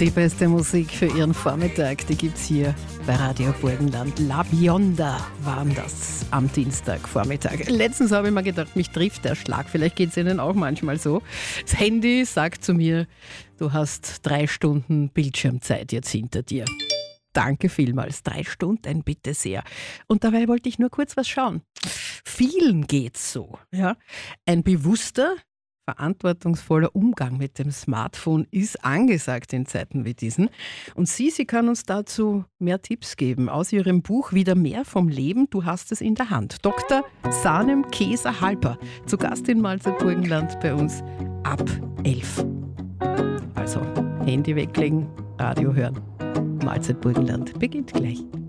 Die beste Musik für Ihren Vormittag, die gibt's hier bei Radio Burgenland. La Bionda waren das am Dienstagvormittag. Letztens habe ich mir gedacht, mich trifft der Schlag. Vielleicht geht es Ihnen auch manchmal so. Das Handy sagt zu mir, du hast 3 Stunden Bildschirmzeit jetzt hinter dir. Danke vielmals. 3 Stunden, bitte sehr. Und dabei wollte ich nur kurz was schauen. Vielen geht's so. Ja? Ein bewusster, verantwortungsvoller Umgang mit dem Smartphone ist angesagt in Zeiten wie diesen. Und Sie können uns dazu mehr Tipps geben aus Ihrem Buch Wieder mehr vom Leben. Du hast es in der Hand. Dr. Sanem Keser-Halper, zu Gast in Mahlzeit Burgenland bei uns ab 11. Also Handy weglegen, Radio hören. Mahlzeit Burgenland beginnt gleich.